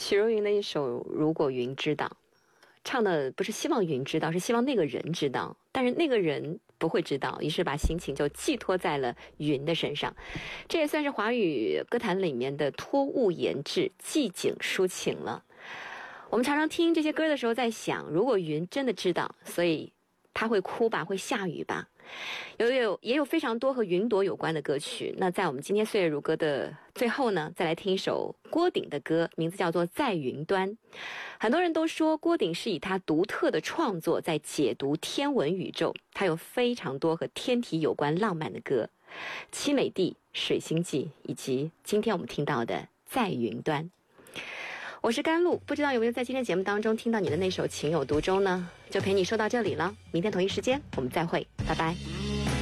许茹芸的一首《如果云知道》，唱的不是希望云知道，是希望那个人知道，但是那个人不会知道，于是把心情就寄托在了云的身上。这也算是华语歌坛里面的托物言志、寄景抒情了。我们常常听这些歌的时候在想，如果云真的知道，所以他会哭吧，会下雨吧。也有非常多和云朵有关的歌曲。那在我们今天岁月如歌的最后呢，再来听一首郭顶的歌，名字叫做《在云端》。很多人都说郭顶是以他独特的创作在解读天文宇宙，他有非常多和天体有关浪漫的歌，《凄美地》、《水星记》，以及今天我们听到的《在云端》。我是甘露，不知道有没有在今天节目当中听到你的那首情有独钟呢？就陪你说到这里了，明天同一时间我们再会，拜拜。